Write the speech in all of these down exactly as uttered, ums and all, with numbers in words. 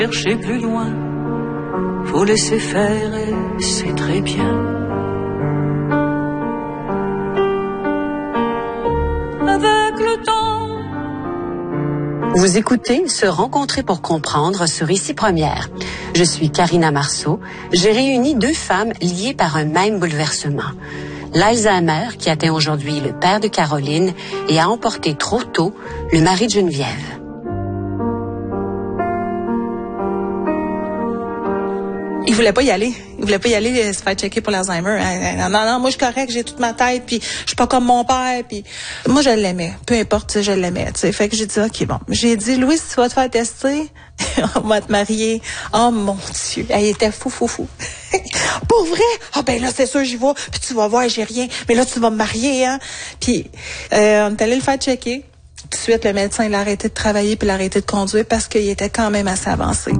Chercher plus loin, faut laisser faire et c'est très bien. Avec le temps. Vous écoutez Se rencontrer pour comprendre sur Ici Première. Je suis Karina Marceau. J'ai réuni deux femmes liées par un même bouleversement. L'Alzheimer, qui atteint aujourd'hui le père de Caroline et a emporté trop tôt le mari de Geneviève. Il voulait pas y aller. Il voulait pas y aller se faire checker pour l'Alzheimer. Non, non, non, moi je suis correct, j'ai toute ma tête, puis je suis pas comme mon père, puis moi je l'aimais. Peu importe, je l'aimais. T'sais. Fait que j'ai dit ok bon. J'ai dit Louis, si tu vas te faire tester, on va te marier. Oh mon Dieu, elle était fou, fou, fou. Pour vrai? Ah oh, ben là c'est sûr j'y vais. Puis tu vas voir, j'ai rien. Mais là tu vas me marier, hein. Puis euh, on est allé le faire checker. Tout de suite le médecin il a arrêté de travailler puis il a arrêté de conduire parce qu'il était quand même assez avancé.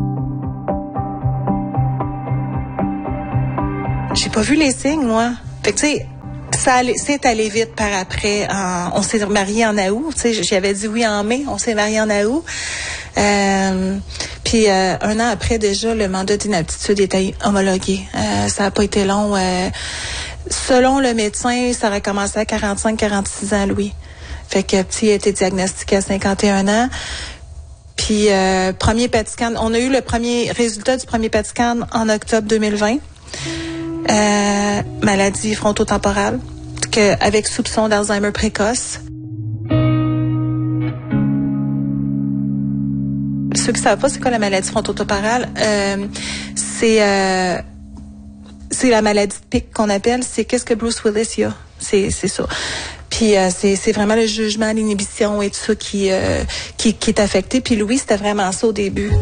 J'ai pas vu les signes, moi. Fait que, tu sais, ça allait, c'est allé vite par après. En, on s'est mariés en août. Tu sais, j'avais dit oui en mai. On s'est mariés en août. Euh, puis, euh, un an après, déjà, le mandat d'inaptitude était homologué. Euh, ça a pas été long. Euh, selon le médecin, ça aurait commencé à quarante-cinq quarante-six ans, Louis. Fait que, petit, il a été diagnostiqué à cinquante et un ans. Puis, euh, premier P E T scan. On a eu le premier résultat du premier P E T scan en octobre deux mille vingt. Euh, maladie frontotemporale, que, avec soupçon d'Alzheimer précoce. Ceux qui savent pas c'est quoi la maladie frontotemporale, euh, c'est euh, c'est la maladie de pic qu'on appelle. C'est qu'est-ce que Bruce Willis y a. C'est c'est ça. Puis euh, c'est c'est vraiment le jugement, l'inhibition et tout ça qui euh, qui qui est affecté. Puis Louis, c'était vraiment ça au début.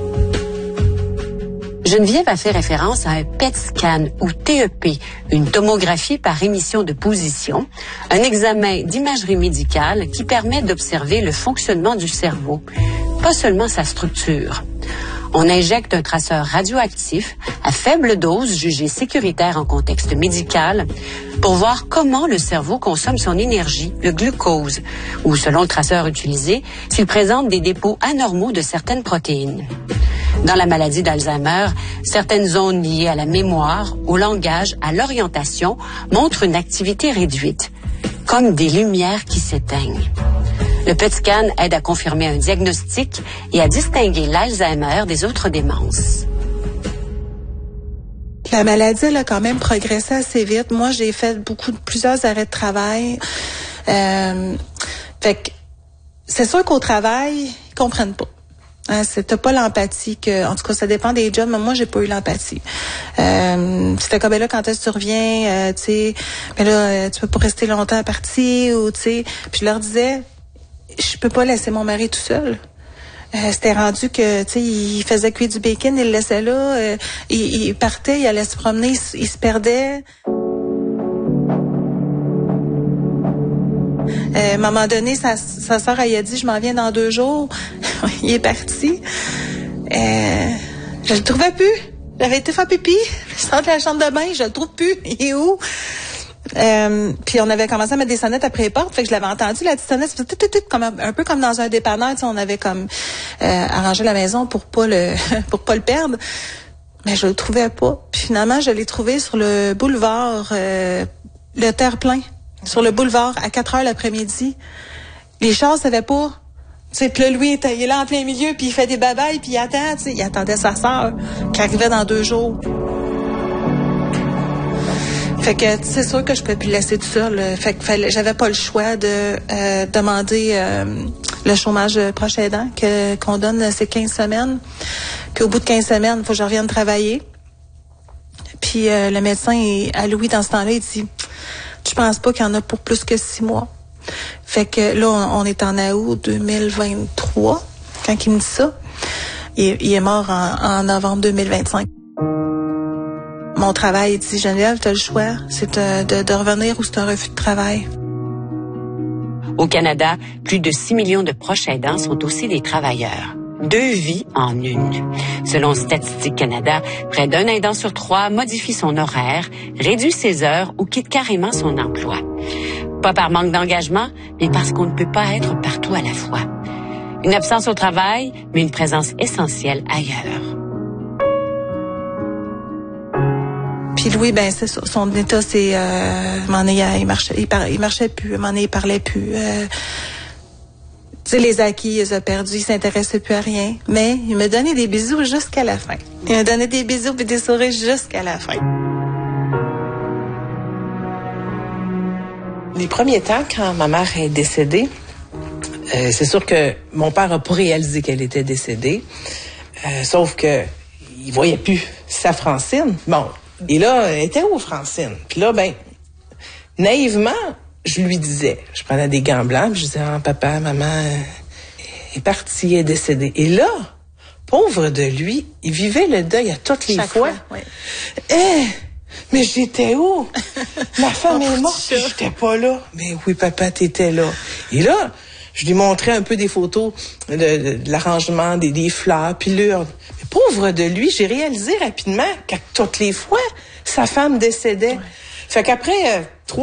Geneviève a fait référence à un P E T scan ou T E P, une tomographie par émission de position, un examen d'imagerie médicale qui permet d'observer le fonctionnement du cerveau, pas seulement sa structure. On injecte un traceur radioactif à faible dose jugé sécuritaire en contexte médical pour voir comment le cerveau consomme son énergie, le glucose, ou selon le traceur utilisé, s'il présente des dépôts anormaux de certaines protéines. Dans la maladie d'Alzheimer, certaines zones liées à la mémoire, au langage, à l'orientation montrent une activité réduite, comme des lumières qui s'éteignent. Le P E T scan aide à confirmer un diagnostic et à distinguer l'Alzheimer des autres démences. La maladie, elle a quand même progressé assez vite. Moi, j'ai fait beaucoup, plusieurs arrêts de travail. Euh, fait que c'est sûr qu'au travail, ils comprennent pas. Hein, c'est, t'as pas l'empathie que, en tout cas, ça dépend des jobs, mais moi, j'ai pas eu l'empathie. Euh, c'était comme, ben là, quand est-ce que tu reviens, euh, tu sais, ben là, euh, tu peux pas rester longtemps à partir, ou, tu sais. Puis je leur disais, je peux pas laisser mon mari tout seul. Euh, c'était rendu que, tu sais, il faisait cuire du bacon, il le laissait là, euh, il, il partait, il allait se promener, il, il se perdait. Euh, à un moment donné, sa, sa sœur, elle a dit, je m'en viens dans deux jours. Il est parti. Euh, je le trouvais plus. J'avais été faire pipi. Je sors de la chambre de bain, je le trouve plus. Il est où? Euh, puis on avait commencé à mettre des sonnettes après les portes. Fait que je l'avais entendu, la petite sonnette, c'était tout, tout, tout, comme un, un peu comme dans un dépanneur. Tu sais, on avait comme euh, arrangé la maison pour pas le pour pas le perdre. Mais je le trouvais pas. Puis finalement, je l'ai trouvé sur le boulevard, euh, le terre-plein. Sur le boulevard, à quatre heures l'après-midi. Les chars savaient pas. Tu sais, puis là, lui, il est là en plein milieu, puis il fait des babayes, puis il attend, tu sais. Il attendait sa sœur, qui arrivait dans deux jours. Fait que c'est sûr que je peux plus le laisser tout seul. Fait que fallait, j'avais pas le choix de euh, demander euh, le chômage proche aidant, que, qu'on donne ces quinze semaines. Qu'au bout de quinze semaines, il faut que je revienne travailler. Puis euh, le médecin, à Louis, dans ce temps-là, il dit... Je pense pas qu'il y en a pour plus que six mois. Fait que là, on, on est en août deux mille vingt-trois, quand il me dit ça. Il, il est mort en, en novembre deux mille vingt-cinq. Mon travail, il dit, Geneviève, t'as le choix. C'est de, de, de revenir ou c'est un refus de travail. Au Canada, plus de six millions de proches aidants sont aussi des travailleurs. Deux vies en une. Selon Statistique Canada, près d'un aidant sur trois modifie son horaire, réduit ses heures ou quitte carrément son emploi. Pas par manque d'engagement, mais parce qu'on ne peut pas être partout à la fois. Une absence au travail, mais une présence essentielle ailleurs. Puis Louis, ben c'est ça. Son état, c'est... Euh, m'en est, il marchait, il, par, il marchait plus. M'en est, il parlait plus. Euh, tu sais, les acquis, il les a perdus. Il s'intéressait plus à rien. Mais il me donnait des bisous jusqu'à la fin. Il me donnait des bisous et des sourires jusqu'à la fin. Les premiers temps, quand ma mère est décédée, euh, c'est sûr que mon père n'a pas réalisé qu'elle était décédée. Euh, sauf que il voyait plus sa Francine. Bon, et là, elle était où, Francine? Puis là, ben, naïvement, je lui disais, je prenais des gants blancs, puis je disais, ah, papa, maman est partie, elle est décédée. Et là, pauvre de lui, il vivait le deuil à toutes les Chaque fois. fois, oui. Eh, mais j'étais où? Ma femme est morte, puis j'étais pas là. Mais oui, papa, t'étais là. Et là, je lui montrais un peu des photos de, de, de l'arrangement, des, des fleurs, puis l'urne. Mais pauvre de lui, j'ai réalisé rapidement qu'à toutes les fois, sa femme décédait. Ouais. Fait qu'après, euh, trois